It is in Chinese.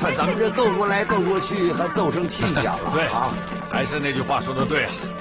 看咱们这斗过来斗过去，还斗成亲家了。 对啊， 还是那句话说的对啊，